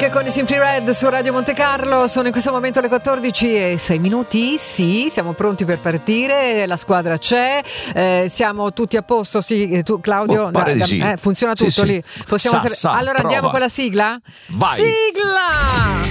con i Simply Red su Radio Monte Carlo. Sono in questo momento le 14:06. Sì, siamo pronti per partire. La squadra c'è, siamo tutti a posto. Sì, tu Claudio, sì. Funziona tutto sì. lì. Possiamo Allora andiamo con la sigla? Vai. Sigla!